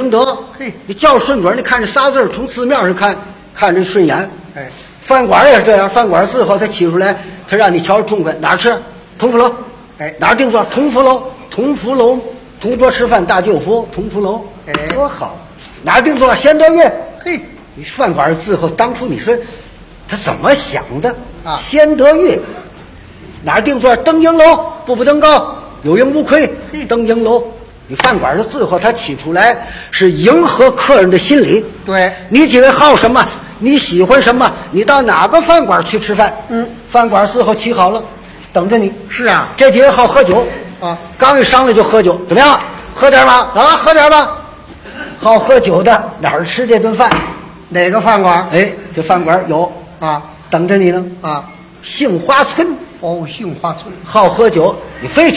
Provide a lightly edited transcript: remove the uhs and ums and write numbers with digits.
明德。 嘿， 你叫顺嘴，你看这仨字儿，从字面上看着顺眼。 哎， 饭馆也是这样，饭馆字后他起出来，他让你瞧着痛快，哪儿吃？同福楼。 哎， 哪儿定座？同福楼，同福楼，同桌吃饭，大舅夫，同福楼。 哎， 多好！哪儿定座？贤德院。 嘿， 你饭馆字后，当初你说他怎么想的啊？ 先得月，哪儿定座？登营楼，步步登高，有盈无亏。登营楼，你饭馆的字后，他起出来是迎合客人的心理。 对， 你几位好什么？你喜欢什么？你到哪个饭馆去吃饭？饭馆字后起好了，等着你。 是啊， 这几位好喝酒啊， 刚一上来就喝酒，怎么样？喝点吧，啊，喝点吧。好喝酒的哪儿吃这顿饭？ 哪个饭馆？ 哎，这饭馆有啊， 等着你呢。 啊， 杏花村哦，杏花村。 好喝酒，你非